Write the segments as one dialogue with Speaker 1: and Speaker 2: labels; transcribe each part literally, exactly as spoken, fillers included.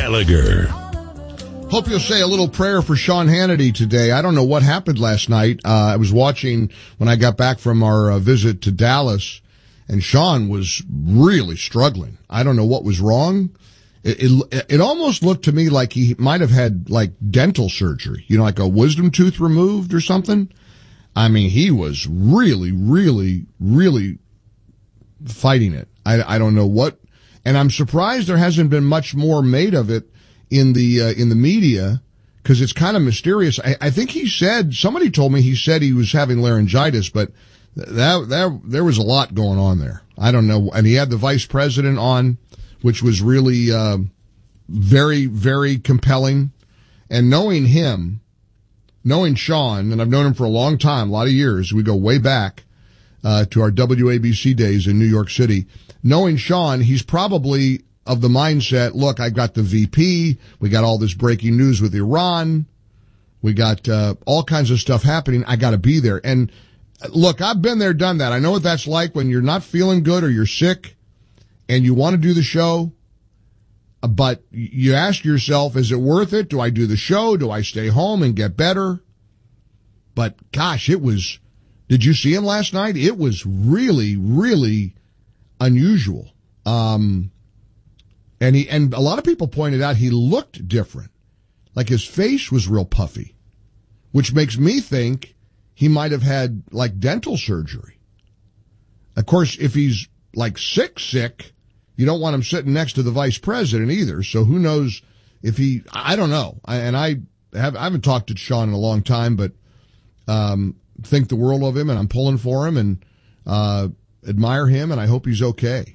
Speaker 1: Gallagher.
Speaker 2: Hope you'll say a little prayer for Sean Hannity today. I don't know what happened last night. Uh, I was watching when I got back from our uh, visit to Dallas, and Sean was really struggling. I don't know what was wrong. It, it, it almost looked to me like he might have had like dental surgery, you know, like a wisdom tooth removed or something. I mean, he was really, really, really fighting it. I, I don't know what, and I'm surprised there hasn't been much more made of it in the uh, in the media, because it's kind of mysterious. I, I think he said, somebody told me he said he was having laryngitis, but that that there was a lot going on there. I don't know. And he had the vice president on, which was really uh, very, very compelling. And knowing him, knowing Sean, and I've known him for a long time, a lot of years, we go way back uh, to our W A B C days in New York City. Knowing Sean, he's probably of the mindset, look, I've got the V P, we got all this breaking news with Iran, we got uh, all kinds of stuff happening, I got to be there. And look, I've been there, done that. I know what that's like when you're not feeling good or you're sick and you want to do the show, but you ask yourself, is it worth it? Do I do the show? Do I stay home and get better? But gosh, it was, did you see him last night? It was really, really unusual. Um, And he, and a lot of people pointed out he looked different. Like his face was real puffy, which makes me think he might have had like dental surgery. Of course, if he's like sick, sick, you don't want him sitting next to the vice president either. So who knows if he, I don't know. I, and I have, I haven't talked to Sean in a long time, but, um, think the world of him, and I'm pulling for him and, uh, admire him, and I hope he's okay.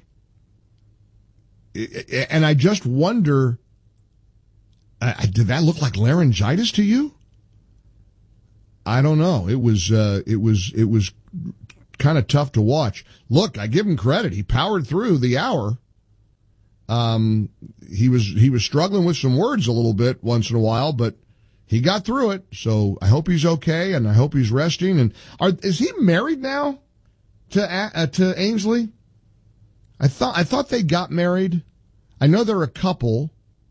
Speaker 2: And I just wonder, uh, did that look like laryngitis to you? I don't know. It was, uh, it was, it was kind of tough to watch. Look, I give him credit. He powered through the hour. Um, he was, he was struggling with some words a little bit once in a while, but he got through it. So I hope he's okay, and I hope he's resting. And are, is he married now to, uh, to Ainsley? I thought, I thought they got married. I know they're a couple,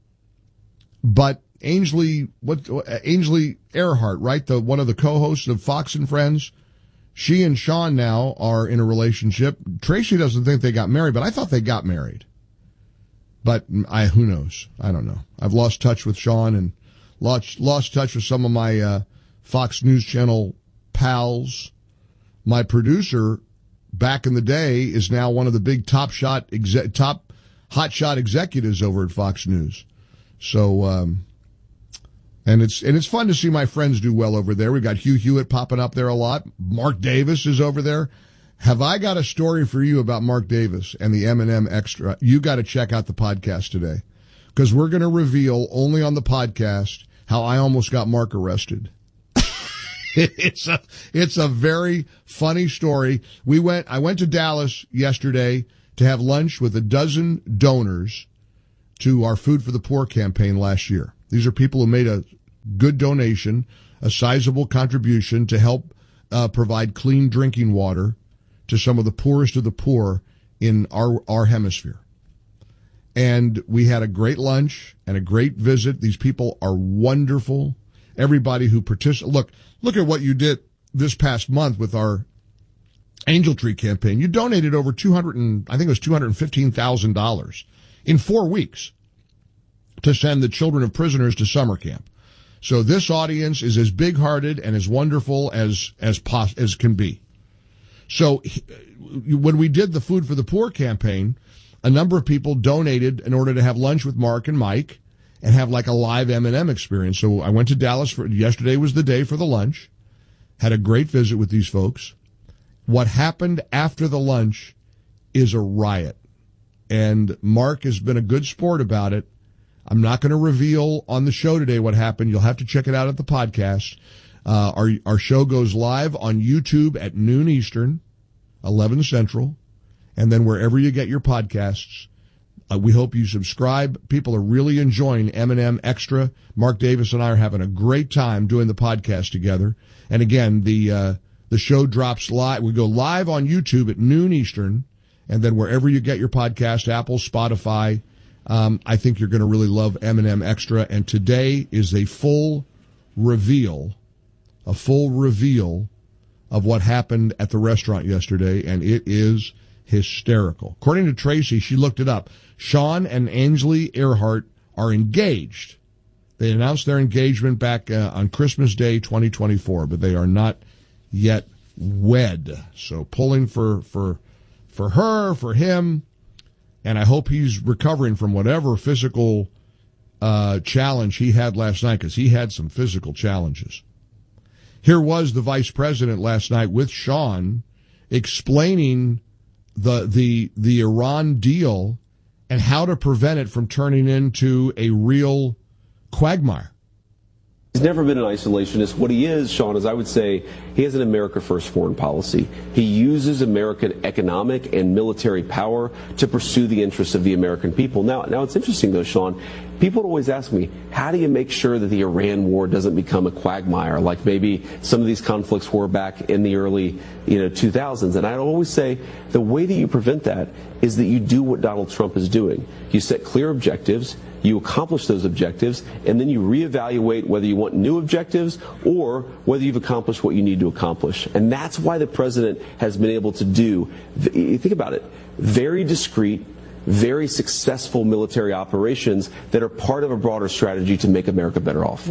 Speaker 2: but Ainsley, what, Ainsley Earhart, right? The, one of the co-hosts of Fox and Friends. She and Sean now are in a relationship. Tracy doesn't think they got married, but I thought they got married. But I, who knows? I don't know. I've lost touch with Sean and lost, lost touch with some of my, uh, Fox News Channel pals. My producer back in the day is now one of the big top shot, exec, top hotshot executives over at Fox News. So, um, and it's, and it's fun to see my friends do well over there. We've got Hugh Hewitt popping up there a lot. Mark Davis is over there. Have I got a story for you about Mark Davis and the M and M Extra? You got to check out the podcast today, because we're going to reveal only on the podcast how I almost got Mark arrested. It's a, it's a very funny story. We went, I went to Dallas yesterday to have lunch with a dozen donors to our Food for the Poor campaign last year. These are people who made a good donation, a sizable contribution to help uh, provide clean drinking water to some of the poorest of the poor in our, our hemisphere. And we had a great lunch and a great visit. These people are wonderful. Everybody who participated, look, look at what you did this past month with our Angel Tree campaign. You donated over two hundred and, I think it was two hundred fifteen thousand dollars in four weeks to send the children of prisoners to summer camp. So this audience is as big-hearted and as wonderful as, as pos, as can be. So when we did the Food for the Poor campaign, a number of people donated in order to have lunch with Mark and Mike and have like a live M and M experience. So I went to Dallas for, yesterday was the day for the lunch, had a great visit with these folks. What happened after the lunch is a riot. And Mark has been a good sport about it. I'm not going to reveal on the show today what happened. You'll have to check it out at the podcast. Uh, our, our show goes live on YouTube at noon Eastern, eleven Central, and then wherever you get your podcasts. Uh, we hope you subscribe. People are really enjoying M and M Extra. Mark Davis and I are having a great time doing the podcast together. And again, the, uh, the show drops live. We go live on YouTube at noon Eastern, and then wherever you get your podcast, Apple, Spotify, Um, I think you're going to really love M and M Extra. And today is a full reveal, a full reveal of what happened at the restaurant yesterday, and it is hysterical. According to Tracy, she looked it up. Sean and Ainsley Earhart are engaged. They announced their engagement back uh, on Christmas Day twenty twenty-four, but they are not yet wed. So pulling for for for her, for him, and I hope he's recovering from whatever physical uh, challenge he had last night, because he had some physical challenges. Here was the vice president last night with Sean explaining the the the Iran deal and how to prevent it from turning into a real quagmire.
Speaker 1: He's never been an isolationist. What he is, Sean, is I would say he has an America First foreign policy. He uses American economic and military power to pursue the interests of the American people. Now, now it's interesting, though, Sean. People always ask me, how do you make sure that the Iran war doesn't become a quagmire like maybe some of these conflicts were back in the early you know, two thousands? And I always say the way that you prevent that is that you do what Donald Trump is doing. You set clear objectives. You accomplish those objectives, and then you reevaluate whether you want new objectives or whether you've accomplished what you need to accomplish. And that's why the president has been able to do, think about it, very discreet, very successful military operations that are part of a broader strategy to make America better off.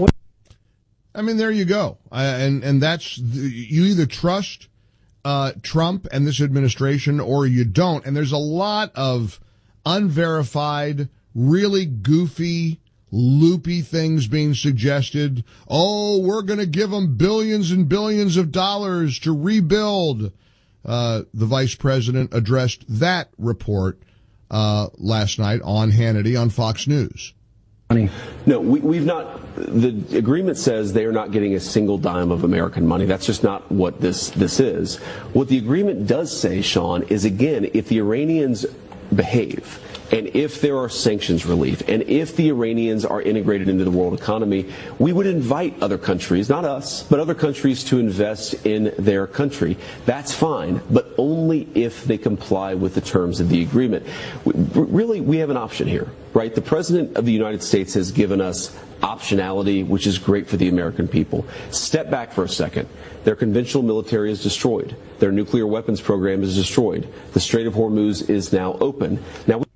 Speaker 2: I mean, there you go. Uh, and, and that's, you either trust uh, Trump and this administration or you don't. And there's a lot of unverified, really goofy, loopy things being suggested. Oh, we're going to give them billions and billions of dollars to rebuild. Uh, the vice president addressed that report uh, last night on Hannity on Fox News.
Speaker 1: No, we, we've not. The agreement says they are not getting a single dime of American money. That's just not what this this is. What the agreement does say, Sean, is again, if the Iranians behave, and if there are sanctions relief, and if the Iranians are integrated into the world economy, we would invite other countries, not us, but other countries to invest in their country. That's fine, but only if they comply with the terms of the agreement. Really, we have an option here, right? The President of the United States has given us optionality, which is great for the American people. Step back for a second. Their conventional military is destroyed. Their nuclear weapons program is destroyed. The Strait of Hormuz is now open. Now. We-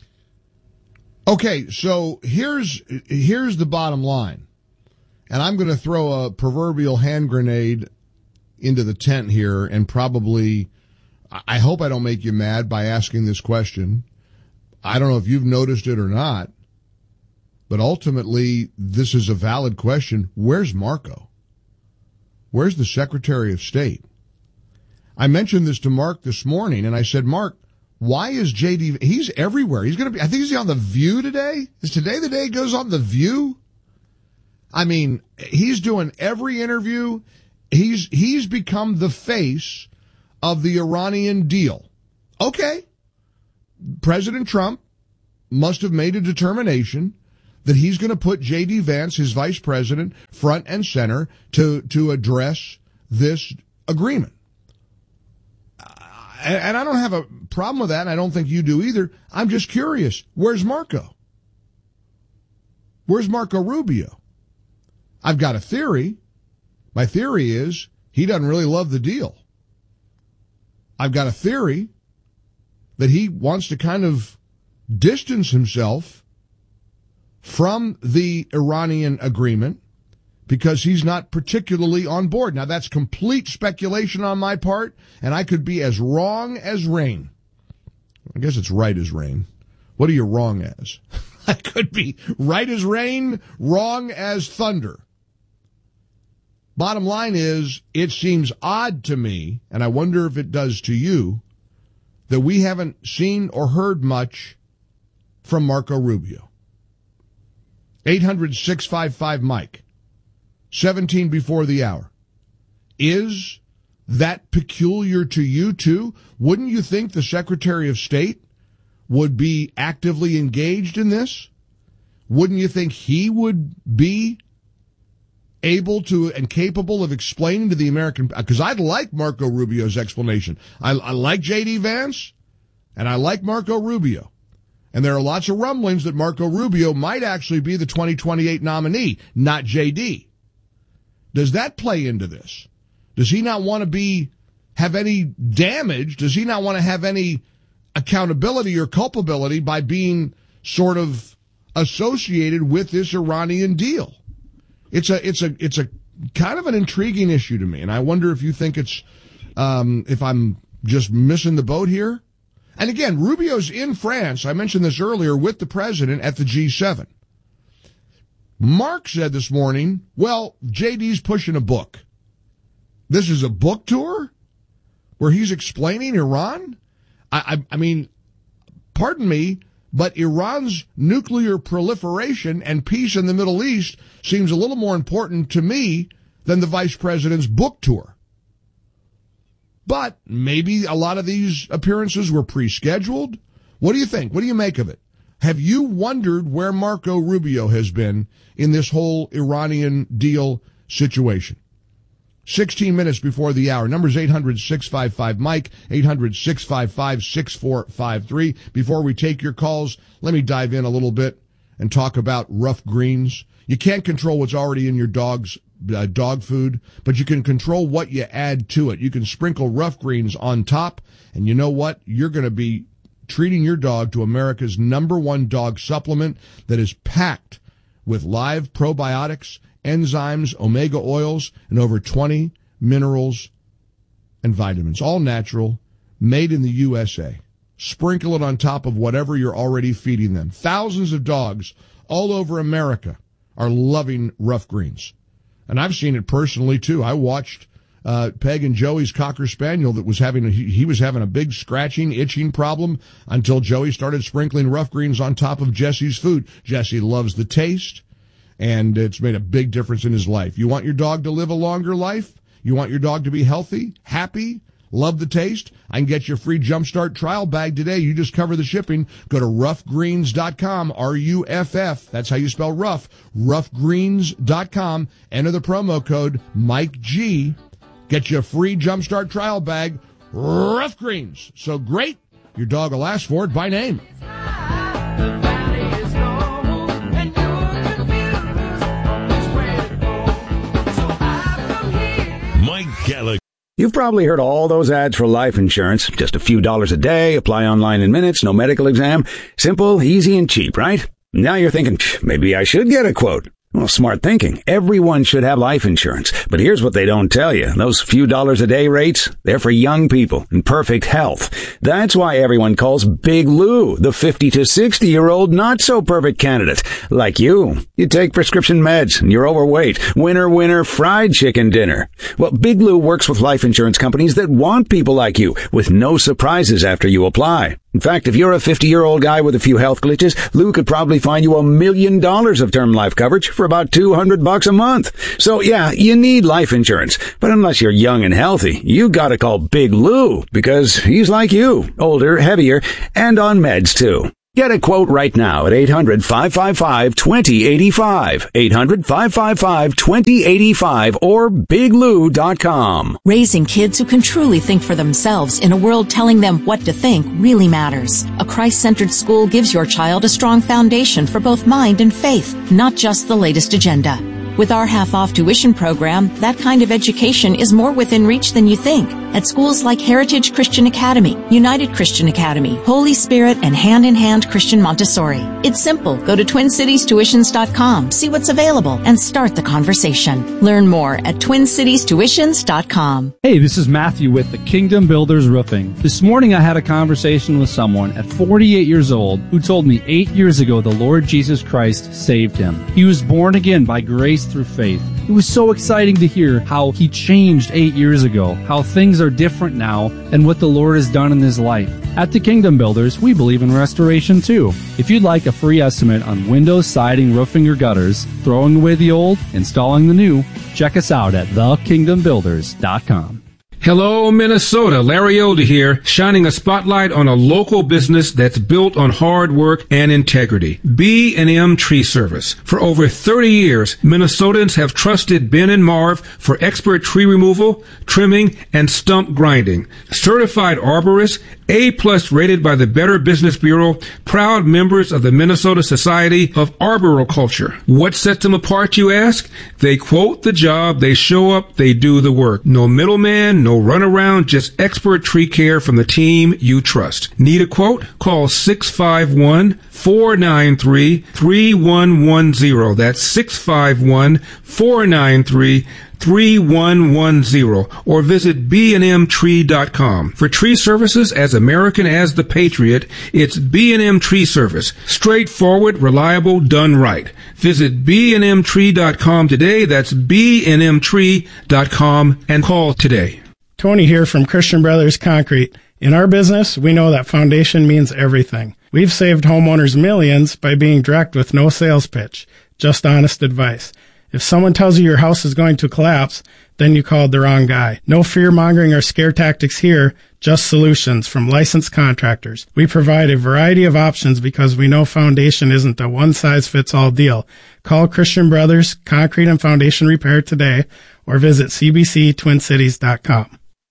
Speaker 2: Okay, so here's here's the bottom line, and I'm going to throw a proverbial hand grenade into the tent here, and probably, I hope I don't make you mad by asking this question. I don't know if you've noticed it or not, but ultimately this is a valid question. Where's Marco? Where's the Secretary of State? I mentioned this to Mark this morning, and I said, Mark, why is J D, he's everywhere. He's going to be, I think he's on The View today. Is today the day he goes on The View? I mean, he's doing every interview. He's, he's become the face of the Iranian deal. Okay. President Trump must have made a determination that he's going to put J D Vance, his vice president, front and center to, to address this agreement. And I don't have a problem with that, and I don't think you do either. I'm just curious. Where's Marco? Where's Marco Rubio? I've got a theory. My theory is he doesn't really love the deal. I've got a theory that he wants to kind of distance himself from the Iranian agreement because he's not particularly on board. Now, that's complete speculation on my part, and I could be as wrong as rain. I guess it's right as rain. What are you wrong as? I could be right as rain, wrong as thunder. Bottom line is, it seems odd to me, and I wonder if it does to you, that we haven't seen or heard much from Marco Rubio. eight hundred, six five five, Mike. seventeen before the hour. Is that peculiar to you, too? Wouldn't you think the Secretary of State would be actively engaged in this? Wouldn't you think he would be able to and capable of explaining to the American... Because I'd like Marco Rubio's explanation. I, I like J D Vance, and I like Marco Rubio. And there are lots of rumblings that Marco Rubio might actually be the twenty twenty-eight nominee, not J D. Does that play into this? Does he not want to be, have any damage? Does he not want to have any accountability or culpability by being sort of associated with this Iranian deal? It's a, it's a, it's a kind of an intriguing issue to me. And I wonder if you think it's, um, if I'm just missing the boat here. And again, Rubio's in France, I mentioned this earlier, with the president at the G seven. Mark said this morning, well, J D's pushing a book. This is a book tour where he's explaining Iran? I, I, I mean, pardon me, but Iran's nuclear proliferation and peace in the Middle East seems a little more important to me than the vice president's book tour. But maybe a lot of these appearances were pre-scheduled. What do you think? What do you make of it? Have you wondered where Marco Rubio has been in this whole Iranian deal situation? sixteen minutes before the hour. Number's eight hundred, six five five, Mike, eight hundred, six five five, six four five three. Before we take your calls, let me dive in a little bit and talk about rough greens. You can't control what's already in your dog's uh, dog food, but you can control what you add to it. You can sprinkle rough greens on top, and you know what? You're going to be treating your dog to America's number one dog supplement that is packed with live probiotics, enzymes, omega oils, and over twenty minerals and vitamins. All natural, made in the U S A. Sprinkle it on top of whatever you're already feeding them. Thousands of dogs all over America are loving rough greens. And I've seen it personally, too. I watched uh, Peg and Joey's Cocker Spaniel that was having a, he, he was having a big scratching, itching problem until Joey started sprinkling rough greens on top of Jesse's food. Jesse loves the taste, and it's made a big difference in his life. You want your dog to live a longer life? You want your dog to be healthy, happy, love the taste? I can get your free Jumpstart trial bag today. You just cover the shipping. Go to rough greens dot com, R U F F. That's how you spell rough. rough greens dot com. Enter the promo code Mike G. Get you a free Jumpstart trial bag. Rough Greens. So great, your dog will ask for it by name.
Speaker 3: Mike Gallagher.
Speaker 4: You've probably heard all those ads for life insurance. Just a few dollars a day, apply online in minutes, no medical exam. Simple, easy, and cheap, right? Now you're thinking, maybe I should get a quote. Well, smart thinking. Everyone should have life insurance. But here's what they don't tell you. Those few dollars a day rates, they're for young people in perfect health. That's why everyone calls Big Lou the fifty to sixty year old not so perfect candidate. Like you. You take prescription meds and you're overweight. Winner, winner, fried chicken dinner. Well, Big Lou works with life insurance companies that want people like you with no surprises after you apply. In fact, if you're a fifty-year-old guy with a few health glitches, Lou could probably find you a million dollars of term life coverage for about two hundred bucks a month. So yeah, you need life insurance. But unless you're young and healthy, you gotta call Big Lou because he's like you, older, heavier, and on meds too. Get a quote right now at eight hundred, five five five, two zero eight five, eight hundred, five five five, two zero eight five, or big lou dot com.
Speaker 5: Raising kids who can truly think for themselves in a world telling them what to think really matters. A Christ-centered school gives your child a strong foundation for both mind and faith, not just the latest agenda. With our half-off tuition program, that kind of education is more within reach than you think. At schools like Heritage Christian Academy, United Christian Academy, Holy Spirit, and Hand in Hand Christian Montessori. It's simple. Go to twin cities tuitions dot com, see what's available, and start the conversation. Learn more at twin cities tuitions dot com.
Speaker 6: Hey, this is Matthew with the Kingdom Builders Roofing. This morning I had a conversation with someone at forty-eight years old who told me eight years ago the Lord Jesus Christ saved him. He was born again by grace through faith. It was so exciting to hear how he changed eight years ago, how things are different now, and what the Lord has done in his life. At the Kingdom Builders, we believe in restoration too. If you'd like a free estimate on windows, siding, roofing, or gutters, throwing away the old, installing the new, check us out at the kingdom builders dot com.
Speaker 7: Hello, Minnesota. Larry Elder here, shining a spotlight on a local business that's built on hard work and integrity. B and M Tree Service. For over thirty years, Minnesotans have trusted Ben and Marv for expert tree removal, trimming, and stump grinding. Certified arborists, A-plus rated by the Better Business Bureau, proud members of the Minnesota Society of Arboriculture. What sets them apart, you ask? They quote the job, they show up, they do the work. No middleman, no runaround, just expert tree care from the team you trust. Need a quote? Call six five one, four nine three, three one one zero. That's six five one, four nine three, three one one zero, or visit b and m tree dot com. For tree services as American as the Patriot, it's B and M Tree Service. Straightforward, reliable, done right. Visit b and m tree dot com today. That's b and m tree dot com and call today.
Speaker 3: Tony here from Christian Brothers Concrete. In our business, we know that foundation means everything. We've saved homeowners millions by being direct with no sales pitch, just honest advice. If someone tells you your house is going to collapse, then you called the wrong guy. No fear-mongering or scare tactics here, just solutions from licensed contractors. We provide a variety of options because we know foundation isn't a one-size-fits-all deal. Call Christian Brothers Concrete and Foundation Repair today or visit c b c twin cities dot com.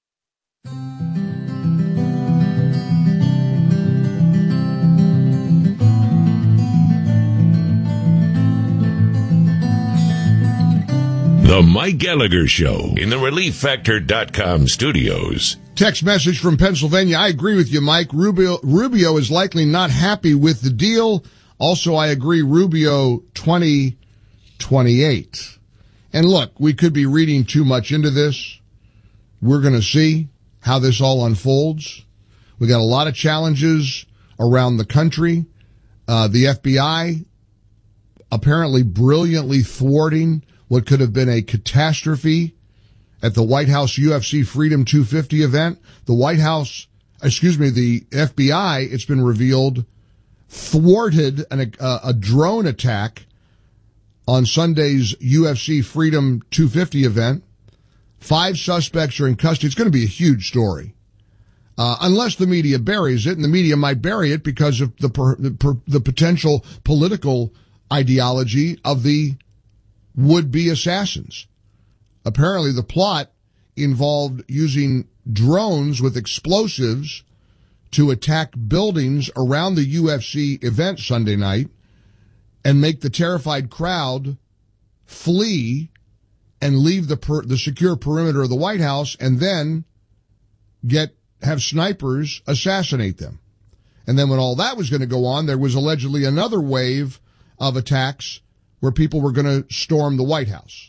Speaker 8: The Mike Gallagher Show in the relief factor dot com studios.
Speaker 2: Text message from Pennsylvania. I agree with you, Mike. Rubio, Rubio is likely not happy with the deal. Also, I agree, Rubio twenty twenty-eight. And look, we could be reading too much into this. We're going to see how this all unfolds. We got a lot of challenges around the country. Uh, the F B I apparently brilliantly thwarting what could have been a catastrophe at the White House U F C Freedom two fifty event. The White House, excuse me, the F B I, it's been revealed, thwarted an, a, a drone attack on Sunday's U F C Freedom two fifty event. Five suspects are in custody. It's going to be a huge story. Uh, unless the media buries it, and the media might bury it because of the, per, the, per, the potential political ideology of the would-be assassins. Apparently, the plot involved using drones with explosives to attack buildings around the U F C event Sunday night and make the terrified crowd flee and leave the per, the secure perimeter of the White House, and then get have snipers assassinate them. And then when all that was going to go on, there was allegedly another wave of attacks where people were going to storm the White House.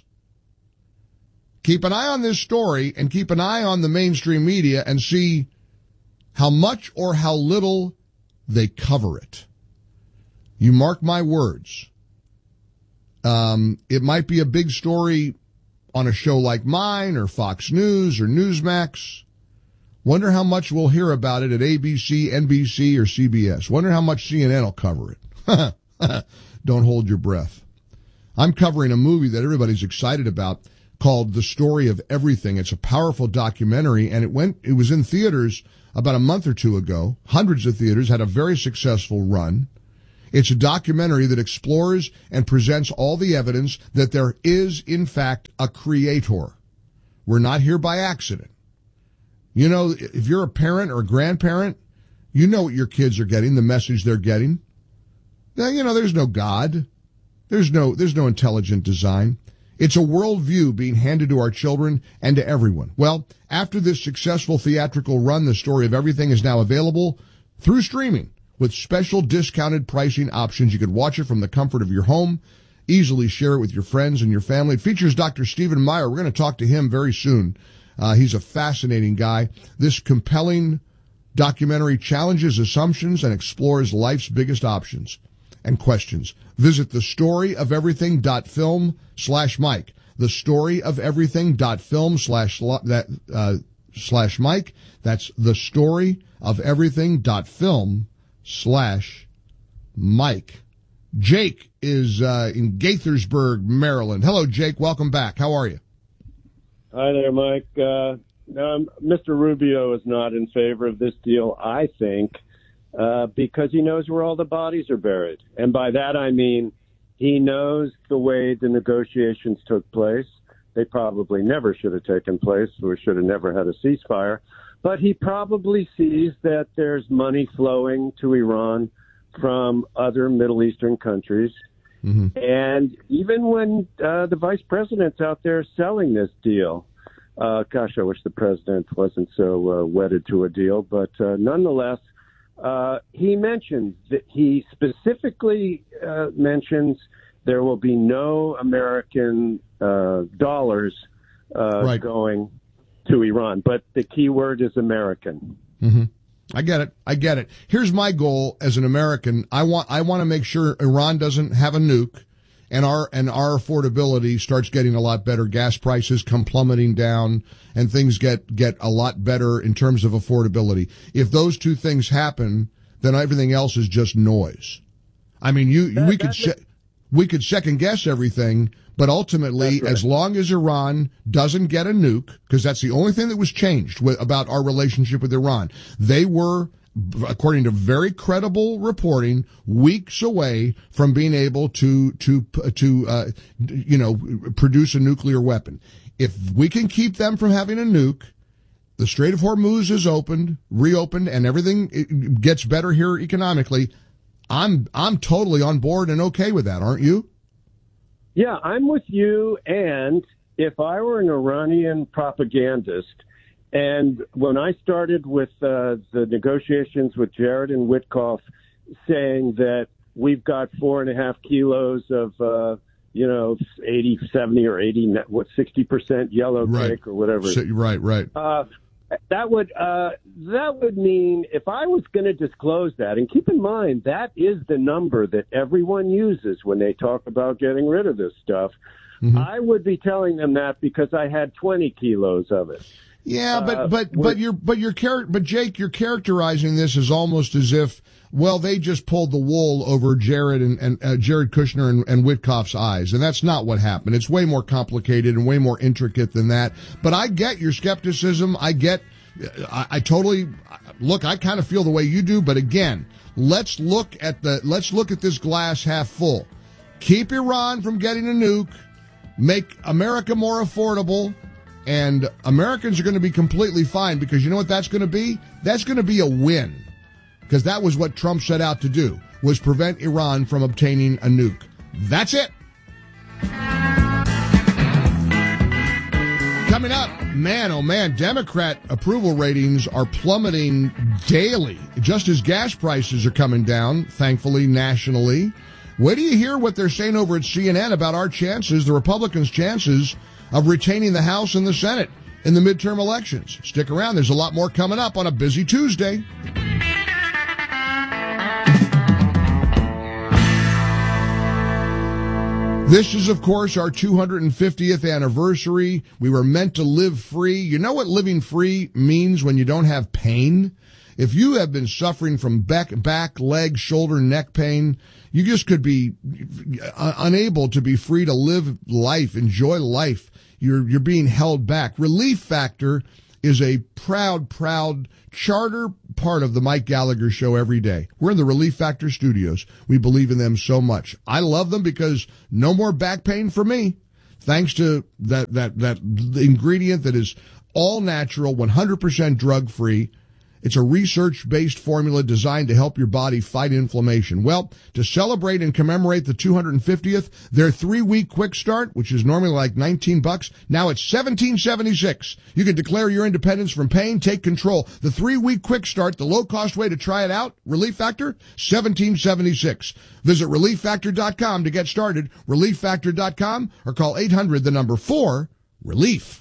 Speaker 2: Keep an eye on this story and keep an eye on the mainstream media and see how much or how little they cover it. You mark my words. Um, it might be a big story on a show like mine or Fox News or Newsmax. Wonder how much we'll hear about it at A B C, N B C, or C B S. Wonder how much C N N will cover it. Don't hold your breath. I'm covering a movie that everybody's excited about called The Story of Everything. It's a powerful documentary, and it went, it was in theaters about a month or two ago. Hundreds of theaters, had a very successful run. It's a documentary that explores and presents all the evidence that there is, in fact, a creator. We're not here by accident. You know, if you're a parent or a grandparent, you know what your kids are getting, the message they're getting. Now, you know, there's no God. There's no, there's no intelligent design. It's a worldview being handed to our children and to everyone. Well, after this successful theatrical run, The Story of Everything is now available through streaming with special discounted pricing options. You could watch it from the comfort of your home, easily share it with your friends and your family. It features Doctor Stephen Meyer. We're going to talk to him very soon. Uh, he's a fascinating guy. This compelling documentary challenges assumptions and explores life's biggest options and questions. Visit the story of everything dot film slash Mike. The story of everything dot film slash that uh, slash Mike. That's the story of everything dot film slash Mike. Jake is uh, in Gaithersburg, Maryland. Hello, Jake. Welcome back. How are you?
Speaker 9: Hi there, Mike. Uh, um, Mister Rubio is not in favor of this deal, I think. Uh, because he knows where all the bodies are buried. And by that I mean he knows the way the negotiations took place. They probably never should have taken place. We should have never had a ceasefire. But he probably sees that there's money flowing to Iran from other Middle Eastern countries. Mm-hmm. And even when uh, the vice president's out there selling this deal, uh, gosh, I wish the president wasn't so uh, wedded to a deal. But uh, nonetheless, uh, he mentions that he specifically uh, mentions there will be no American uh, dollars uh, right. going to Iran. But the key word is American.
Speaker 2: Mm-hmm. I get it. I get it. Here's my goal as an American. I want, I want to make sure Iran doesn't have a nuke and our, and our affordability starts getting a lot better. Gas prices come plummeting down and things get, get a lot better in terms of affordability. If those two things happen, then everything else is just noise. I mean, you, that, we could, se- we could second guess everything, but ultimately, right. as long as Iran doesn't get a nuke, because that's the only thing that was changed with, about our relationship with Iran, they were, according to very credible reporting, weeks away from being able to to to uh, you know produce a nuclear weapon. If we can keep them from having a nuke, the Strait of Hormuz is opened, reopened, and everything gets better here economically. I'm I'm totally on board and okay with that, aren't you?
Speaker 9: Yeah, I'm with you. And if I were an Iranian propagandist, and when I started with uh, the negotiations with Jared and Witkoff saying that we've got four and a half kilos of, uh, you know, eighty, seventy or eighty, what, sixty percent yellow
Speaker 2: right.
Speaker 9: cake or whatever.
Speaker 2: So, right, right.
Speaker 9: Uh, that would uh, that would mean if I was going to disclose that, and keep in mind that is the number that everyone uses when they talk about getting rid of this stuff. Mm-hmm. I would be telling them that because I had twenty kilos of it.
Speaker 2: Yeah, but
Speaker 9: uh,
Speaker 2: but
Speaker 9: with,
Speaker 2: but you're but you're char- but Jake, you're characterizing this as almost as if, well, they just pulled the wool over Jared and, and uh, Jared Kushner and, and Witkoff's eyes, and that's not what happened. It's way more complicated and way more intricate than that. But I get your skepticism. I get, I, I totally look. I kind of feel the way you do. But again, let's look at the let's look at this glass half full. Keep Iran from getting a nuke. Make America more affordable. And Americans are going to be completely fine because you know what that's going to be? That's going to be a win. Because that was what Trump set out to do, was prevent Iran from obtaining a nuke. That's it. Coming up, man, oh man, Democrat approval ratings are plummeting daily, just as gas prices are coming down, thankfully, nationally. Wait till you hear what they're saying over at C N N about our chances, the Republicans' chances of retaining the House and the Senate in the midterm elections. Stick around. There's a lot more coming up on a busy Tuesday. This is, of course, our two hundred fiftieth anniversary. We were meant to live free. You know what living free means when you don't have pain? If you have been suffering from back, back, leg, shoulder, neck pain, you just could be unable to be free to live life, enjoy life. You're, you're being held back. Relief Factor is a proud, proud charter part of the Mike Gallagher Show every day. We're in the Relief Factor studios. We believe in them so much. I love them because no more back pain for me. Thanks to that, that, that ingredient that is all natural, one hundred percent drug free. It's a research-based formula designed to help your body fight inflammation. Well, to celebrate and commemorate the two hundred fiftieth, their three-week quick start, which is normally like nineteen bucks, now it's seventeen seventy-six. You can declare your independence from pain, take control. The three-week quick start, the low-cost way to try it out, Relief Factor, seventeen seventy-six. Visit relief factor dot com to get started, relief factor dot com, or call eight hundred, the number four, relief.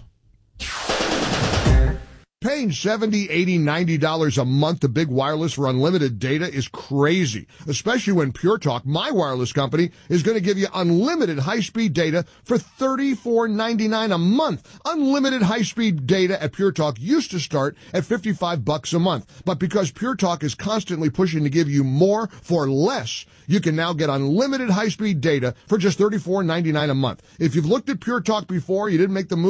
Speaker 2: Paying seventy, eighty, ninety dollars a month to Big Wireless for unlimited data is crazy, especially when Pure Talk, my wireless company, is going to give you unlimited high-speed data for thirty-four ninety-nine a month. Unlimited high-speed data at Pure Talk used to start at fifty-five bucks a month, but because Pure Talk is constantly pushing to give you more for less, you can now get unlimited high-speed data for just thirty-four ninety-nine a month. If you've looked at Pure Talk before, you didn't make the move,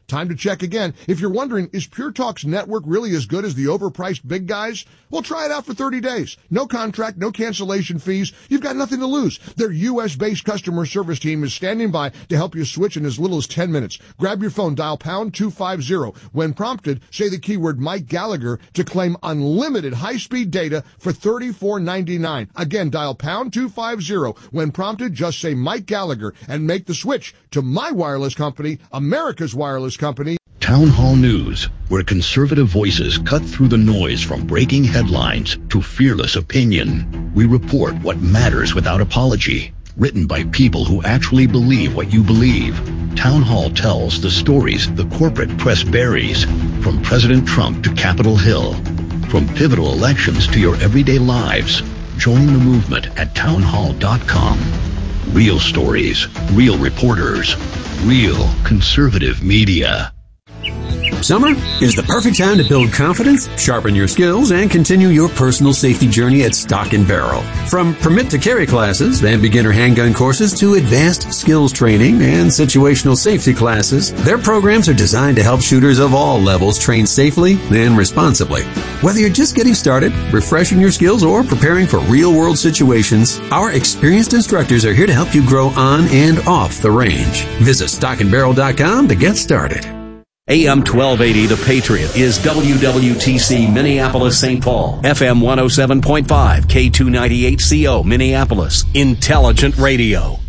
Speaker 2: Time to check again. If you're wondering, is Pure Talk's network really as good as the overpriced big guys? Well, try it out for thirty days. No contract, no cancellation fees. You've got nothing to lose. Their U S-based customer service team is standing by to help you switch in as little as ten minutes. Grab your phone, dial pound two fifty. When prompted, say the keyword Mike Gallagher to claim unlimited high-speed data for thirty-four ninety-nine. Again, dial pound two fifty. When prompted, just say Mike Gallagher and make the switch to my wireless company, America's wireless company.
Speaker 10: Town Hall News, where conservative voices cut through the noise from breaking headlines to fearless opinion. We report what matters without apology. Written by people who actually believe what you believe. Town Hall tells the stories the corporate press buries, from President Trump to Capitol Hill, from pivotal elections to your everyday lives. Join the movement at town hall dot com. Real stories, real reporters, real conservative media.
Speaker 11: Summer is the perfect time to build confidence, sharpen your skills, and continue your personal safety journey at Stock and Barrel. From permit to carry classes and beginner handgun courses to advanced skills training and situational safety classes, their programs are designed to help shooters of all levels train safely and responsibly. Whether you're just getting started, refreshing your skills, or preparing for real-world situations, our experienced instructors are here to help you grow on and off the range. Visit stock and barrel dot com to get started.
Speaker 12: A M twelve eighty The Patriot is W W T C Minneapolis Saint Paul, F M one oh seven point five, K two ninety-eight C O Minneapolis, intelligent radio.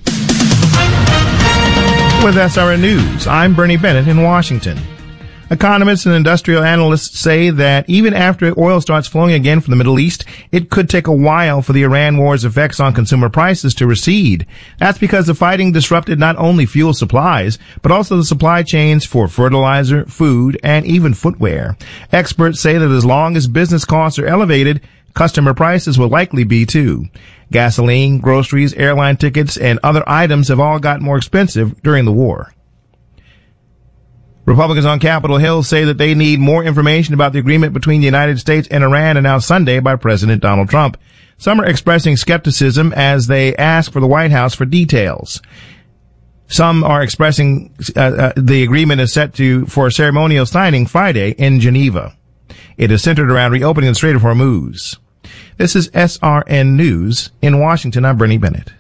Speaker 13: With S R N News, I'm Bernie Bennett in Washington. Economists and industrial analysts say that even after oil starts flowing again from the Middle East, it could take a while for the Iran war's effects on consumer prices to recede. That's because the fighting disrupted not only fuel supplies, but also the supply chains for fertilizer, food, and even footwear. Experts say that as long as business costs are elevated, customer prices will likely be too. Gasoline, groceries, airline tickets, and other items have all got more expensive during the war. Republicans on Capitol Hill say that they need more information about the agreement between the United States and Iran announced Sunday by President Donald Trump. Some are expressing skepticism as they ask for the White House for details. Some are expressing uh, uh, the agreement is set to for ceremonial signing Friday in Geneva. It is centered around reopening the Strait of Hormuz. This is S R N News in Washington. I'm Bernie Bennett.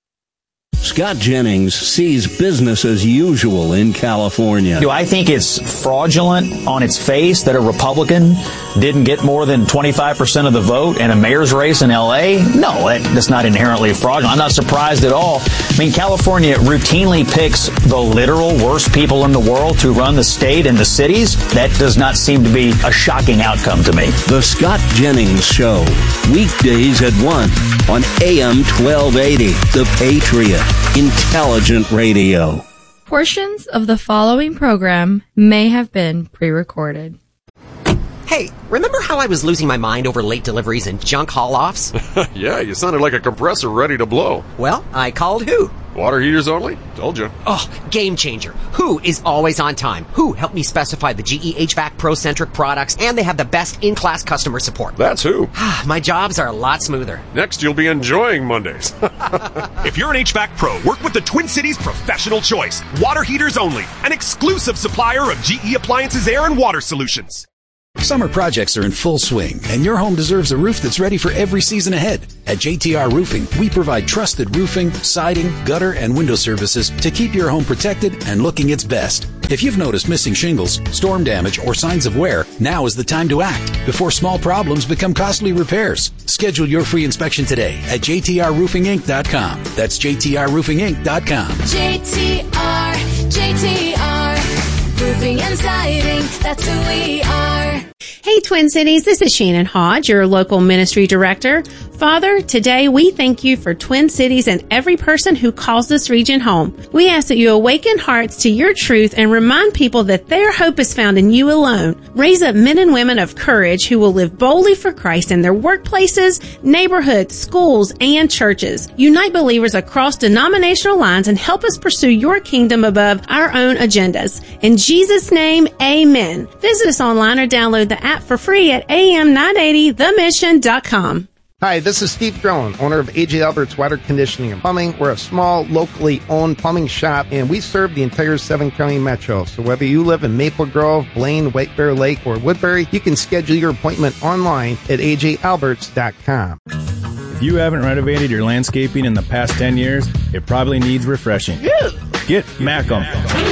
Speaker 12: Scott Jennings sees business as usual in California.
Speaker 14: Do I think it's fraudulent on its face that a Republican didn't get more than twenty-five percent of the vote in a mayor's race in L A? No, that's not inherently fraudulent. I'm not surprised at all. I mean, California routinely picks the literal worst people in the world to run the state and the cities. That does not seem to be a shocking outcome to me.
Speaker 12: The Scott Jennings Show, weekdays at one on A M twelve eighty, The Patriot. Intelligent radio.
Speaker 15: Portions of the following program may have been pre-recorded.
Speaker 16: Hey, remember how I was losing my mind over late deliveries and junk haul-offs?
Speaker 17: Yeah, you sounded like a compressor ready to blow.
Speaker 16: Well, I called who?
Speaker 17: Water heaters only? Told you.
Speaker 16: Oh, game changer. Who is always on time? Who helped me specify the G E H V A C Pro-centric products, and they have the best in-class customer support.
Speaker 17: That's who.
Speaker 16: My jobs are a lot smoother.
Speaker 17: Next, you'll be enjoying Mondays.
Speaker 18: If you're an H V A C Pro, work with the Twin Cities Professional Choice. Water heaters only. An exclusive supplier of G E Appliances Air and Water Solutions.
Speaker 19: Summer projects are in full swing, and your home deserves a roof that's ready for every season ahead. At J T R Roofing, we provide trusted roofing, siding, gutter, and window services to keep your home protected and looking its best. If you've noticed missing shingles, storm damage, or signs of wear, now is the time to act before small problems become costly repairs. Schedule your free inspection today at j t r roofing inc dot com. That's j t r roofing inc dot com.
Speaker 20: J T R, J T R, roofing and siding, that's who we are.
Speaker 21: Hey, Twin Cities, this is Shannon Hodge, your local ministry director. Father, today we thank you for Twin Cities and every person who calls this region home. We ask that you awaken hearts to your truth and remind people that their hope is found in you alone. Raise up men and women of courage who will live boldly for Christ in their workplaces, neighborhoods, schools, and churches. Unite believers across denominational lines and help us pursue your kingdom above our own agendas. In Jesus' name, amen. Visit us online or download the app for free at a m nine eighty the mission dot com.
Speaker 1: Hi, this is Steve Drone, owner of A J Alberts Water Conditioning and Plumbing. We're a small, locally owned plumbing shop, and we serve the entire seven-county metro. So whether you live in Maple Grove, Blaine, White Bear Lake, or Woodbury, you can schedule your appointment online at A J Alberts dot com.
Speaker 13: If you haven't renovated your landscaping in the past ten years, it probably needs refreshing. Get Macum.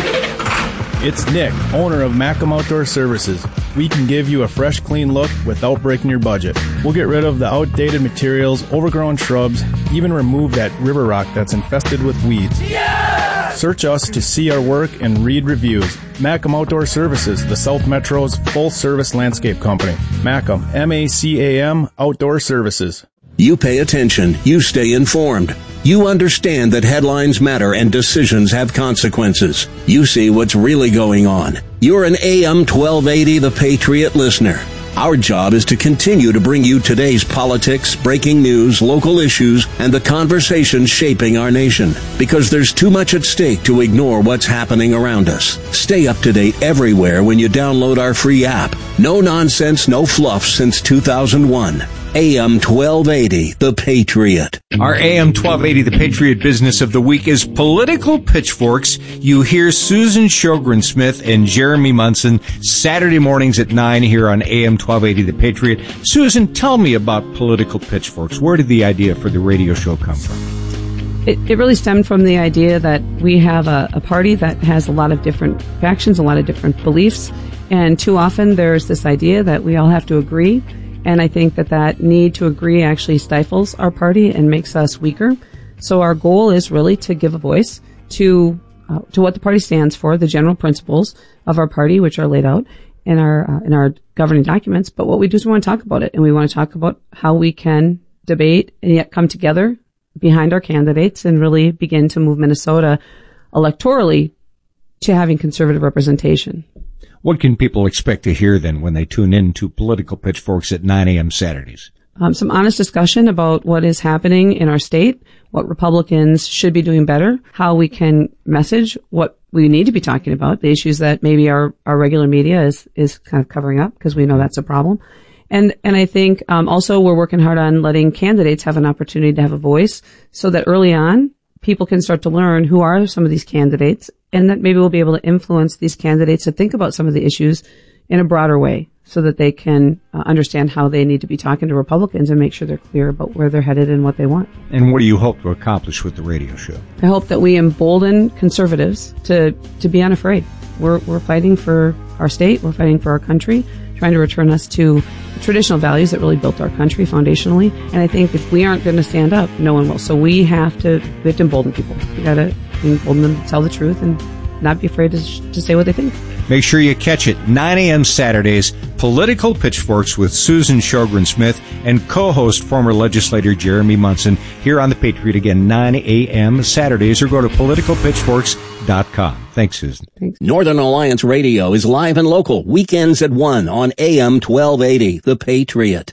Speaker 13: It's Nick, owner of Macum Outdoor Services. We can give you a fresh, clean look without breaking your budget. We'll get rid of the outdated materials, overgrown shrubs, even remove that river rock that's infested with weeds. Yeah! Search us to see our work and read reviews. Macum Outdoor Services, the South Metro's full-service landscape company. Macum, M A C A M, Outdoor Services.
Speaker 12: You pay attention. You stay informed. You understand that headlines matter and decisions have consequences. You see what's really going on. You're an A M twelve eighty The Patriot listener. Our job is to continue to bring you today's politics, breaking news, local issues, and the conversations shaping our nation. Because there's too much at stake to ignore what's happening around us. Stay up to date everywhere when you download our free app. No nonsense, no fluff since two thousand one. A M twelve eighty, The Patriot.
Speaker 22: Our A M twelve eighty, The Patriot Business of the Week is Political Pitchforks. You hear Susan Sjogren-Smith and Jeremy Munson Saturday mornings at nine here on A M twelve eighty, The Patriot. Susan, tell me about Political Pitchforks. Where did the idea for the radio show come from?
Speaker 23: It, it really stemmed from the idea that we have a, a party that has a lot of different factions, a lot of different beliefs, and too often there's this idea that we all have to agree. And I think that that need to agree actually stifles our party and makes us weaker. So our goal is really to give a voice to uh, to what the party stands for, the general principles of our party, which are laid out in our uh, in our governing documents. But what we do is we want to talk about it, and we want to talk about how we can debate and yet come together behind our candidates and really begin to move Minnesota electorally to having conservative representation.
Speaker 22: What can people expect to hear then when they tune in to Political Pitchforks at nine a.m. Saturdays?
Speaker 23: Um, some honest discussion about what is happening in our state, what Republicans should be doing better, how we can message what we need to be talking about, the issues that maybe our, our regular media is, is kind of covering up because we know that's a problem. And, and I think, um, also we're working hard on letting candidates have an opportunity to have a voice so that early on people can start to learn who are some of these candidates and that maybe we'll be able to influence these candidates to think about some of the issues in a broader way so that they can uh, understand how they need to be talking to Republicans and make sure they're clear about where they're headed and what they want.
Speaker 22: And what do you hope to accomplish with the radio show?
Speaker 23: I hope that we embolden conservatives to, to be unafraid. We're, we're fighting for our state. We're fighting for our country, trying to return us to traditional values that really built our country foundationally. And I think if we aren't going to stand up, no one will. So we have to, we have to embolden people. We got to embolden them to tell the truth and not be afraid to, to say what they think.
Speaker 22: Make sure you catch it, nine a.m. Saturdays, Political Pitchforks with Susan Sjogren-Smith and co-host former legislator Jeremy Munson here on The Patriot again, nine a.m. Saturdays, or go to political pitchforks dot com. Thanks, Susan.
Speaker 23: Thanks.
Speaker 12: Northern Alliance Radio is live and local, weekends at one on A M twelve eighty, The Patriot.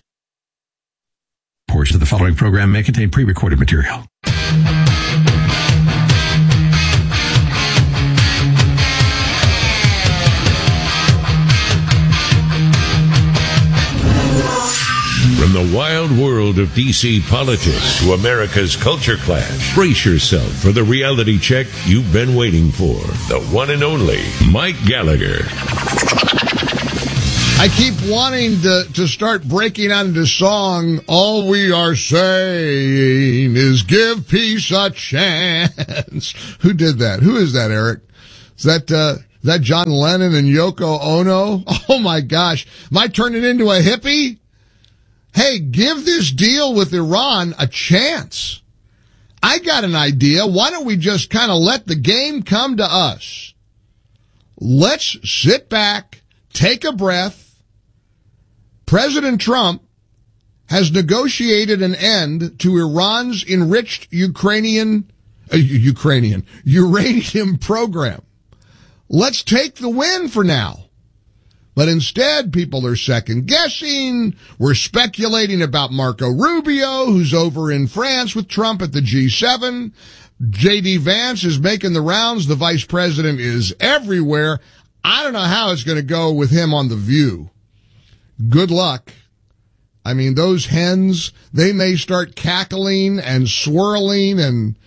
Speaker 24: Portion of the following program may contain pre-recorded material.
Speaker 8: From the wild world of D C politics to America's culture clash, brace yourself for the reality check you've been waiting for. The one and only Mike Gallagher.
Speaker 2: I keep wanting to, to start breaking out into song. All we are saying is give peace a chance. Who did that? Who is that, Eric? Is that, uh, is that John Lennon and Yoko Ono? Oh my gosh. Am I turning into a hippie? Hey, give this deal with Iran a chance. I got an idea. Why don't we just kind of let the game come to us? Let's sit back, take a breath. President Trump has negotiated an end to Iran's enriched Ukrainian, uh, Ukrainian, uranium program. Let's take the win for now. But instead, people are second-guessing. We're speculating about Marco Rubio, who's over in France with Trump at the G seven. J D. Vance is making the rounds. The vice president is everywhere. I don't know how it's going to go with him on The View. Good luck. I mean, those hens, they may start cackling and swirling and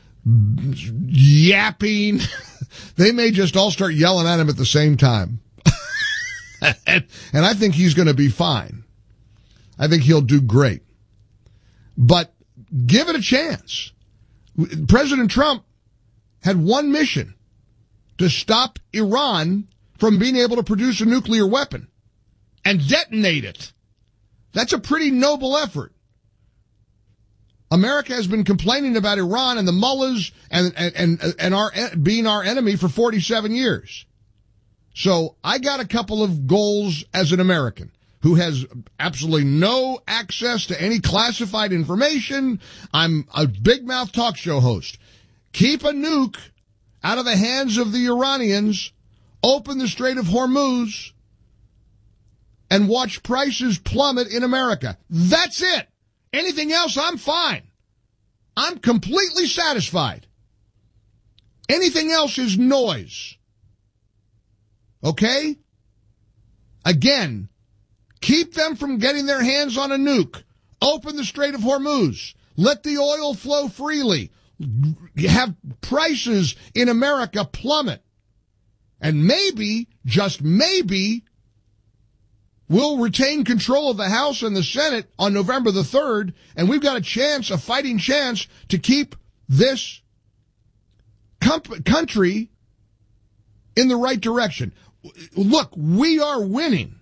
Speaker 2: yapping. They may just all start yelling at him at the same time. and, and I think he's going to be fine. I think he'll do great. But give it a chance. President Trump had one mission: to stop Iran from being able to produce a nuclear weapon and detonate it. That's a pretty noble effort. America has been complaining about Iran and the mullahs and, and, and, and our, being our enemy for forty-seven years. So I got a couple of goals as an American who has absolutely no access to any classified information. I'm a big mouth talk show host. Keep a nuke out of the hands of the Iranians, open the Strait of Hormuz, and watch prices plummet in America. That's it. Anything else, I'm fine. I'm completely satisfied. Anything else is noise. Okay? Again, keep them from getting their hands on a nuke. Open the Strait of Hormuz. Let the oil flow freely. Have prices in America plummet. And maybe, just maybe, we'll retain control of the House and the Senate on November the third, and we've got a chance, a fighting chance, to keep this comp- country in the right direction. Look, we are winning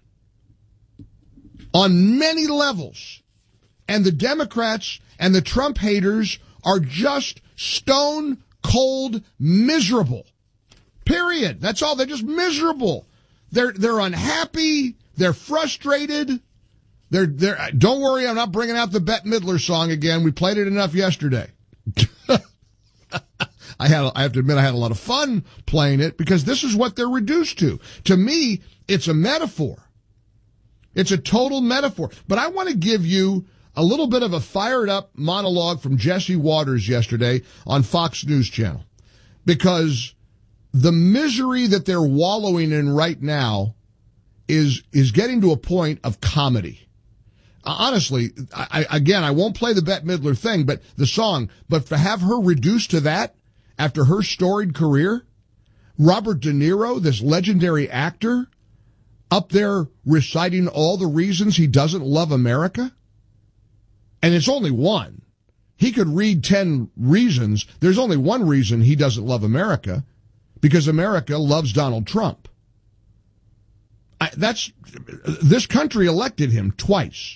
Speaker 2: on many levels, and the Democrats and the Trump haters are just stone cold miserable. Period. That's all. They're just miserable. They're they're unhappy. They're frustrated. They're they're. Don't worry, I'm not bringing out the Bette Midler song again. We played it enough yesterday. I had I have to admit I had a lot of fun playing it because this is what they're reduced to. To me, it's a metaphor. It's a total metaphor. But I want to give you a little bit of a fired up monologue from Jesse Waters yesterday on Fox News Channel, because the misery that they're wallowing in right now is is getting to a point of comedy. Uh, honestly, I, I, again, I won't play the Bette Midler thing, but the song, but to have her reduced to that after her storied career, Robert De Niro, this legendary actor, up there reciting all the reasons he doesn't love America. And it's only one. He could read ten reasons. There's only one reason he doesn't love America, because America loves Donald Trump. I, that's, this country elected him twice,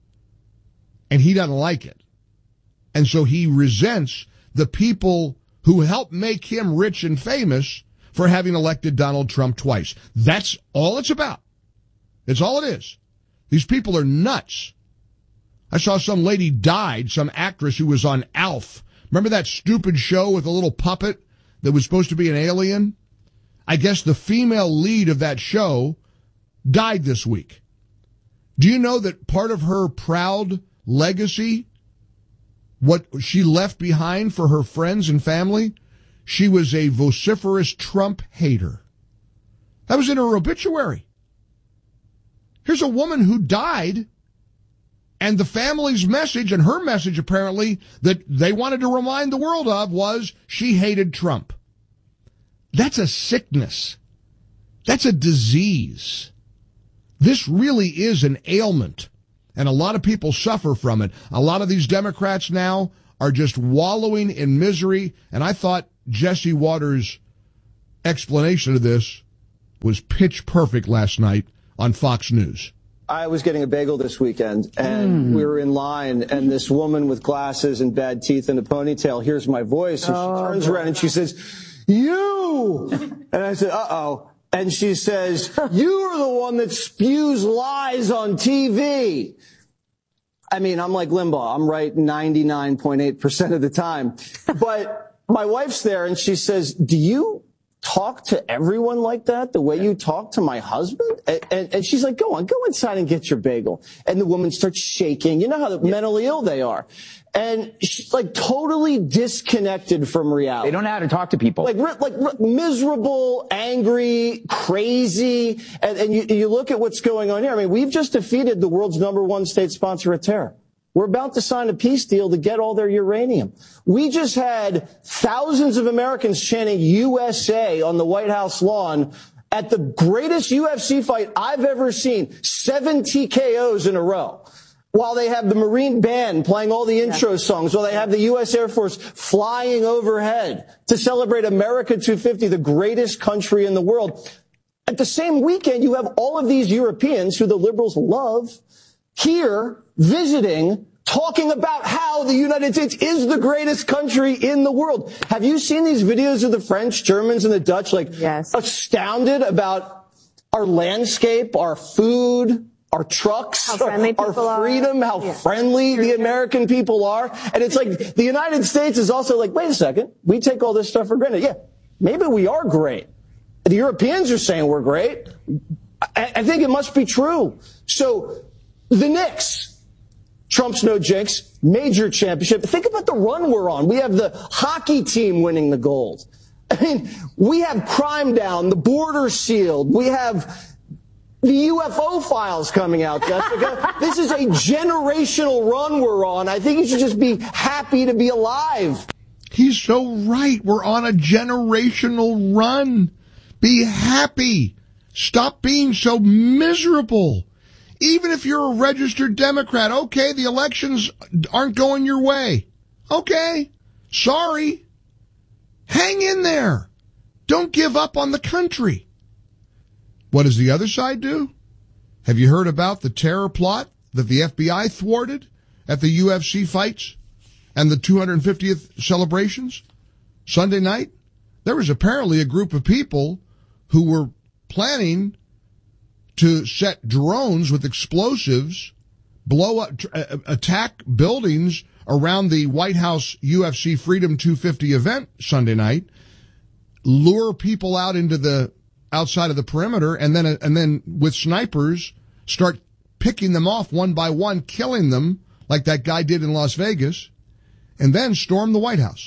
Speaker 2: and he doesn't like it. And so he resents the people who helped make him rich and famous for having elected Donald Trump twice. That's all it's about. It's all it is. These people are nuts. I saw some lady died, some actress who was on Alf. Remember that stupid show with a little puppet that was supposed to be an alien? I guess the female lead of that show died this week. Do you know that part of her proud legacy, what she left behind for her friends and family, she was a vociferous Trump hater? That was in her obituary. Here's a woman who died, and the family's message, and her message apparently, that they wanted to remind the world of was she hated Trump. That's a sickness. That's a disease. This really is an ailment, and a lot of people suffer from it. A lot of these Democrats now are just wallowing in misery, and I thought Jesse Waters' explanation of this was pitch perfect last night on Fox News.
Speaker 4: I was getting a bagel this weekend, and mm. we were in line, and this woman with glasses and bad teeth and a ponytail hears my voice, and oh, she turns around and she says, "You!" And I said, "Uh-oh." And she says, "You are the one that spews lies on T V." I mean, I'm like Limbaugh. I'm right ninety-nine point eight percent of the time. But my wife's there, and she says, "Do you talk to everyone like that, the way you talk to my husband? And, and, and she's like, go on, go inside and get your bagel. And the woman starts shaking. You know how mentally ill they are. And she's like totally disconnected from reality.
Speaker 3: They don't know how to talk to people.
Speaker 4: Like, like miserable, angry, crazy. And, and you, you look at what's going on here. I mean, we've just defeated the world's number one state sponsor of terror. We're about to sign a peace deal to get all their uranium. We just had thousands of Americans chanting U S A on the White House lawn at the greatest U F C fight I've ever seen. Seven T K Os in a row. While they have the Marine Band playing all the intro yeah. songs, while they have the U S Air Force flying overhead to celebrate America two fifty, the greatest country in the world. At the same weekend, you have all of these Europeans who the liberals love here visiting, talking about how the United States is the greatest country in the world. Have you seen these videos of the French, Germans, and the Dutch, like, yes. astounded about our landscape, our food, our trucks, our, our freedom, are. how yeah. friendly the American people are? And it's like the United States is also like, wait a second, we take all this stuff for granted. Yeah, maybe we are great. The Europeans are saying we're great. I, I think it must be true. So the Knicks, Trump's no jinx, major championship. Think about the run we're on. We have the hockey team winning the gold. I mean, we have crime down, the border sealed. We have the U F O files coming out, Jessica. This is a generational run we're on. I think you should just be happy to be alive.
Speaker 2: He's so right. We're on a generational run. Be happy. Stop being so miserable. Even if you're a registered Democrat, okay, the elections aren't going your way. Okay, sorry. Hang in there. Don't give up on the country. What does the other side do? Have you heard about the terror plot that the F B I thwarted at the U F C fights and the two hundred fiftieth celebrations Sunday night? There was apparently a group of people who were planning to set drones with explosives, blow up, uh, attack buildings around the White House U F C Freedom two fifty event Sunday night, lure people out into the outside of the perimeter, and then and then with snipers start picking them off one by one, killing them like that guy did in Las Vegas, and then storm the White House.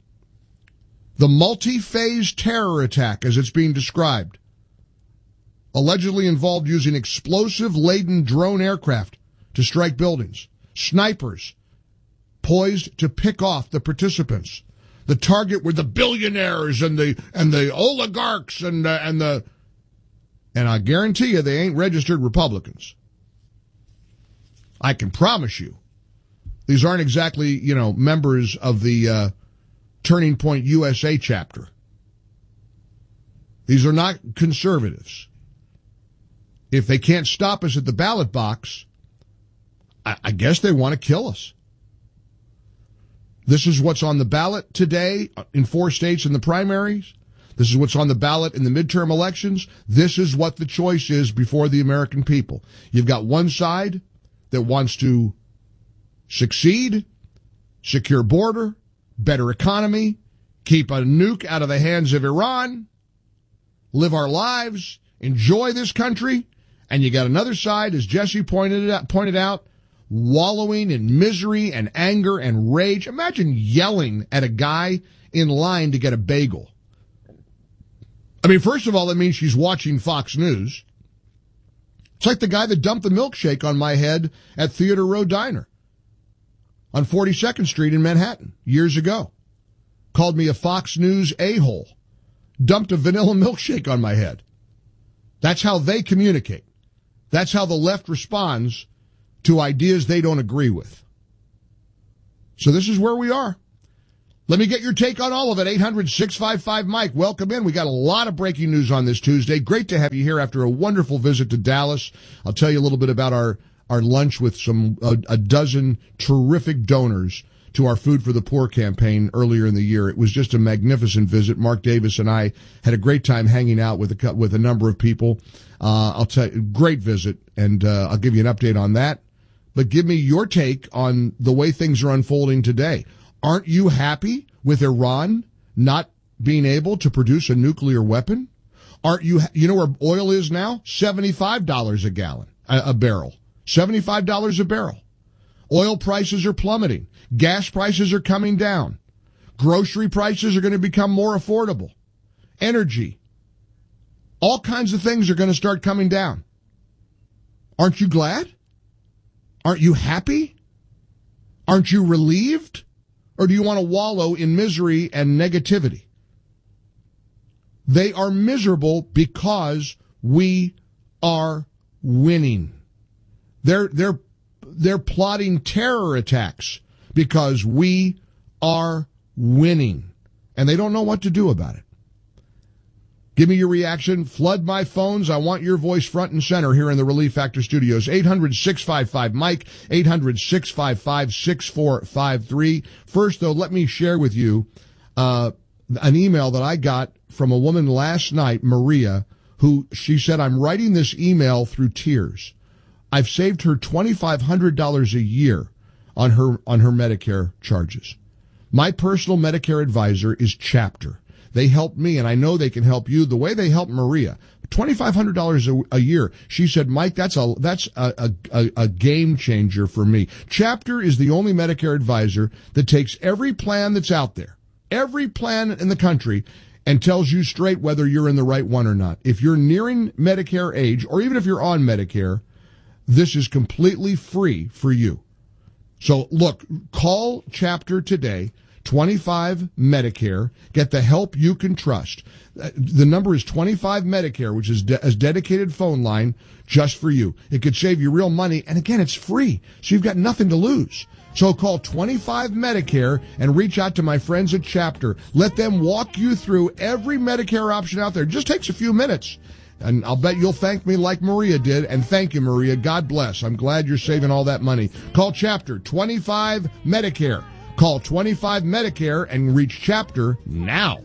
Speaker 2: The multi-phase terror attack, as it's being described, allegedly involved using explosive-laden drone aircraft to strike buildings, snipers poised to pick off the participants. The target were the billionaires and the and the oligarchs and uh, and the and I guarantee you they ain't registered Republicans. I can promise you, these aren't exactly, you know, members of the uh, Turning Point U S A chapter. These are not conservatives. If they can't stop us at the ballot box, I, I guess they want to kill us. This is what's on the ballot today in four states in the primaries. This is what's on the ballot in the midterm elections. This is what the choice is before the American people. You've got one side that wants to succeed, secure border, better economy, keep a nuke out of the hands of Iran, live our lives, enjoy this country. And you got another side, as Jesse pointed out, pointed out, wallowing in misery and anger and rage. Imagine yelling at a guy in line to get a bagel. I mean, first of all, that means she's watching Fox News. It's like the guy that dumped the milkshake on my head at Theater Row Diner on forty-second Street in Manhattan years ago. Called me a Fox News a-hole. Dumped a vanilla milkshake on my head. That's how they communicate. That's how the left responds to ideas they don't agree with. So this is where we are. Let me get your take on all of it. eight hundred, six five five, Mike. Welcome in. We got a lot of breaking news on this Tuesday. Great to have you here after a wonderful visit to Dallas. I'll tell you a little bit about our, our lunch with some a, a dozen terrific donors to our Food for the Poor campaign earlier in the year. It was just a magnificent visit. Mark Davis and I had a great time hanging out with a, with a number of people. Uh, I'll tell you, great visit, and uh, I'll give you an update on that. But give me your take on the way things are unfolding today. Aren't you happy with Iran not being able to produce a nuclear weapon? Aren't you, you know where oil is now? seventy-five dollars a gallon, a, a barrel. seventy-five dollars a barrel. Oil prices are plummeting. Gas prices are coming down. Grocery prices are going to become more affordable. Energy. All kinds of things are going to start coming down. Aren't you glad? Aren't you happy? Aren't you relieved? Or do you want to wallow in misery and negativity? They are miserable because we are winning. They're, they're, they're plotting terror attacks because we are winning. And they don't know what to do about it. Give me your reaction. Flood my phones. I want your voice front and center here in the Relief Factor Studios. eight hundred, six five five, Mike, eight hundred, six five five, six four five three. First, though, let me share with you uh an email that I got from a woman last night, Maria, who she said, I'm writing this email through tears. I've saved her twenty-five hundred dollars a year on her on her Medicare charges. My personal Medicare advisor is Chapter. They helped me, and I know they can help you the way they helped Maria. twenty-five hundred dollars a, a year. She said, Mike, that's a that's a, a, a game changer for me. Chapter is the only Medicare advisor that takes every plan that's out there, every plan in the country, and tells you straight whether you're in the right one or not. If you're nearing Medicare age, or even if you're on Medicare, this is completely free for you. So, look, call Chapter today. twenty-five Medicare. Get the help you can trust. The number is twenty-five Medicare, which is de- a dedicated phone line just for you. It could save you real money, and again, it's free, so you've got nothing to lose. So call twenty-five Medicare and reach out to my friends at Chapter. Let them walk you through every Medicare option out there. It just takes a few minutes. And I'll bet you'll thank me like Maria did. And thank you, Maria. God bless. I'm glad you're saving all that money. Call Chapter, twenty-five Medicare. Call twenty-five Medicare and reach Chapter now.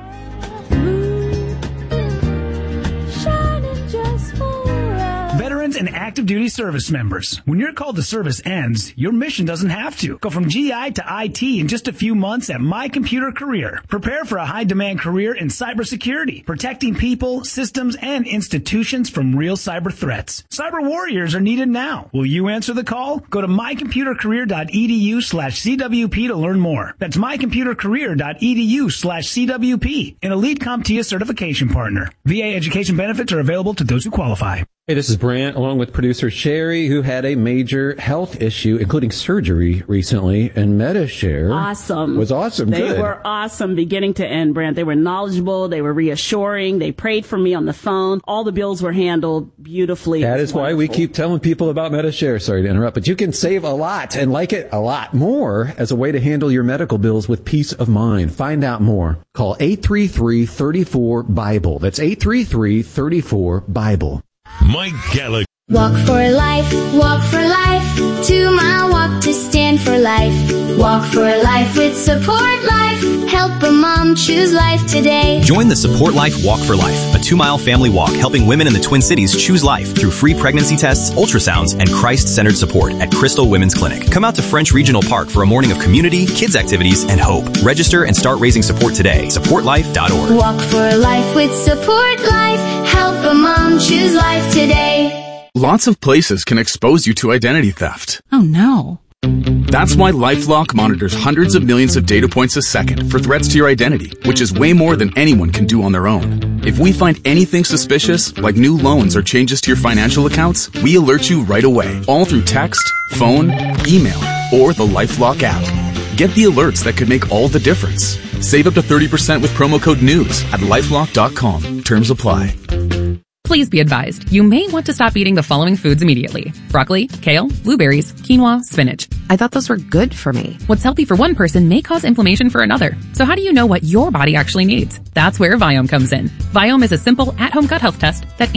Speaker 3: Veterans and active duty service members, when your call to service ends, your mission doesn't have to. Go from G I to I T in just a few months at My Computer Career. Prepare for a high-demand career in cybersecurity, protecting people, systems, and institutions from real cyber threats. Cyber warriors are needed now. Will you answer the call? Go to mycomputercareer.edu slash CWP to learn more. That's mycomputercareer.edu slash CWP, an elite CompTIA certification partner. V A education benefits are available to those who qualify.
Speaker 5: Hey, this is Brant, along with producer Sherry, who had a major health issue, including surgery recently, and Medi-Share
Speaker 6: awesome.
Speaker 5: was awesome.
Speaker 6: They
Speaker 5: Good.
Speaker 6: were awesome beginning to end, Brant. They were knowledgeable. They were reassuring. They prayed for me on the phone. All the bills were handled beautifully.
Speaker 5: That is why we keep telling people about Medi-Share. Sorry to interrupt, but you can save a lot and like it a lot more as a way to handle your medical bills with peace of mind. Find out more. Call eight three three, three four, BIBLE. That's eight three three, three four, BIBLE.
Speaker 8: Mike Gallagher.
Speaker 20: Walk for life, walk for life. Two mile walk to stand for life. Walk for life with Support Life. Help a mom choose life today.
Speaker 7: Join the Support Life Walk for Life, a two-mile family walk helping women in the Twin Cities choose life through free pregnancy tests, ultrasounds, and Christ-centered support at Crystal Women's Clinic. Come out to French Regional Park for a morning of community, kids activities, and hope. Register and start raising support today. support life dot org.
Speaker 20: Walk for life with Support Life. Help a mom choose life today.
Speaker 25: Lots of places can expose you to identity theft.
Speaker 26: Oh no.
Speaker 25: That's why LifeLock monitors hundreds of millions of data points a second for threats to your identity, which is way more than anyone can do on their own. If we find anything suspicious, like new loans or changes to your financial accounts, we alert you right away, all through text, phone, email, or the LifeLock app. Get the alerts that could make all the difference. Save up to thirty percent with promo code NEWS at lifelock dot com. Terms apply.
Speaker 27: Please be advised, you may want to stop eating the following foods immediately. Broccoli, kale, blueberries, quinoa, spinach.
Speaker 28: I thought those were good for me.
Speaker 27: What's healthy for one person may cause inflammation for another. So how do you know what your body actually needs? That's where Viome comes in. Viome is a simple, at-home gut health test that